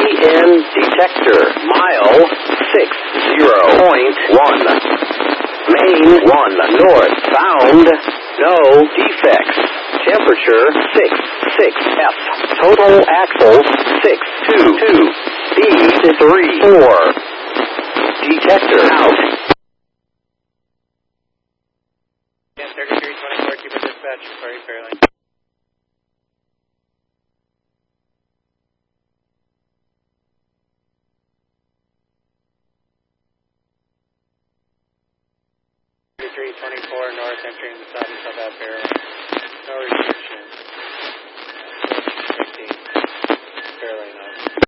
AN detector. Mile 60.1. Main 1 north. Found no defects. Temperature 66 F. Total axles 622. Speed 34. Detector out. 3324, keep it dispatch. Sorry, Fairlane. .24 north, entering the south of that Fairlane. No restriction. 15. Fairlane on.